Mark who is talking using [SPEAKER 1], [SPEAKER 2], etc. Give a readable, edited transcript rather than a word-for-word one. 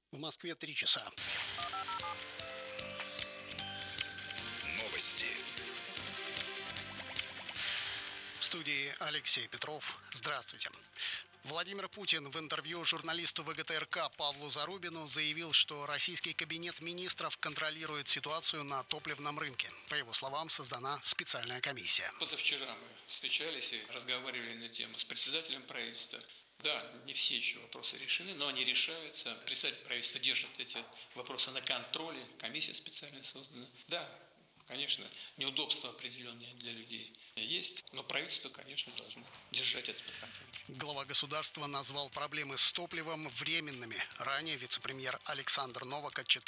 [SPEAKER 1] В Москве 3 часа.
[SPEAKER 2] Новости.
[SPEAKER 1] В студии Алексей Петров. Здравствуйте. Владимир Путин в интервью журналисту ВГТРК Павлу Зарубину заявил, что российский кабинет министров контролирует ситуацию на топливном рынке. По его словам, создана специальная комиссия.
[SPEAKER 3] Позавчера мы встречались и разговаривали на тему с председателем правительства. Да, не все еще вопросы решены, но они решаются. Председатель правительства держит эти вопросы на контроле, комиссия специально создана. Да, конечно, неудобства определенные для людей есть, но правительство, конечно, должно держать это под контролем.
[SPEAKER 1] Глава государства назвал проблемы с топливом временными. Ранее вице-премьер Александр Новак отчитался